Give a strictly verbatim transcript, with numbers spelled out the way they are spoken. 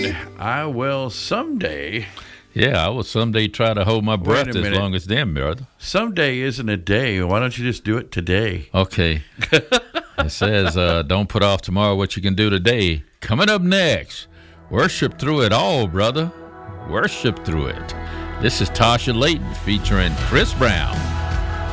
today? I will someday. Yeah, I will someday try to hold my breath as minute. long as them, brother. Someday isn't a day. Why don't you just do it today? Okay. It says, uh, don't put off tomorrow what you can do today. Coming up next, worship through it all, brother. Worship through it. This is Tasha Layton featuring Chris Brown.